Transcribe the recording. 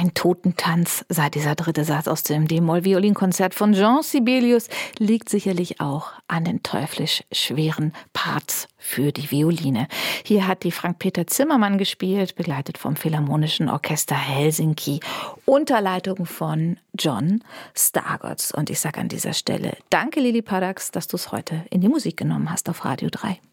Ein Totentanz sei dieser dritte Satz aus dem D-Moll-Violinkonzert von Jean Sibelius, liegt sicherlich auch an den teuflisch schweren Parts für die Violine. Hier hat die Frank-Peter Zimmermann gespielt, begleitet vom Philharmonischen Orchester Helsinki, unter Leitung von John Stargotts. Und ich sage an dieser Stelle danke, Lili Padax, dass du es heute in die Musik genommen hast auf Radio 3.